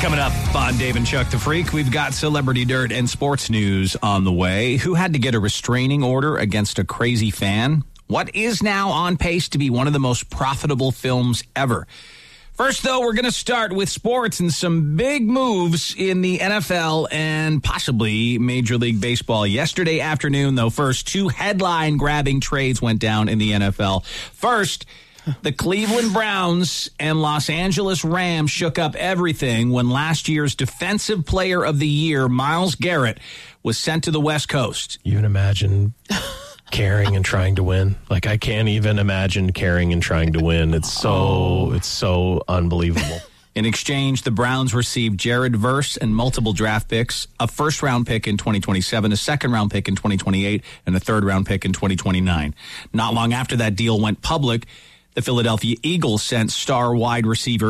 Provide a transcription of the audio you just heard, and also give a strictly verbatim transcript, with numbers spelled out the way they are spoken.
Coming up on Dave and Chuck the Freak, we've got celebrity dirt and sports news on the way. Who had to get a restraining order against a crazy fan? What is now on pace to be one of the most profitable films ever? First, though, we're going to start with sports and some big moves in the N F L and possibly Major League Baseball. Yesterday afternoon, though, first, two headline-grabbing trades went down in the N F L. First, the Cleveland Browns and Los Angeles Rams shook up everything when last year's Defensive Player of the Year, Myles Garrett, was sent to the West Coast. You can imagine caring and trying to win. Like, I can't even imagine caring and trying to win. It's so, oh. it's so unbelievable. In exchange, the Browns received Jared Verse and multiple draft picks, a first-round pick in twenty twenty-seven, a second-round pick in twenty twenty-eight, and a third-round pick in twenty twenty-nine. Not long after that deal went public, the Philadelphia Eagles sent star wide receiver